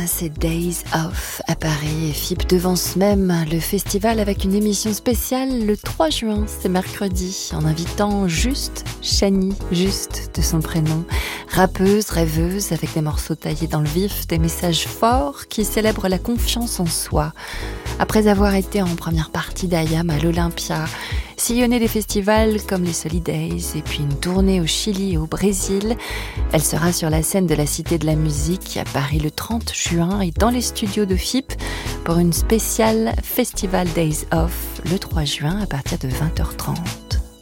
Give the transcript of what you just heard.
c'est Days Off à Paris et FIP devance même le festival avec une émission spéciale le 3 juin, c'est mercredi, en invitant Juste Chani, Juste de son prénom, rappeuse, rêveuse avec des morceaux taillés dans le vif, des messages forts qui célèbrent la confiance en soi. Après avoir été en première partie d'Ayam à l'Olympia, sillonner des festivals comme les Solidays et puis une tournée au Chili et au Brésil, elle sera sur la scène de la Cité de la Musique à Paris le 30 juin et dans les studios de FIP pour une spéciale Festival Days Off le 3 juin à partir de 20h30.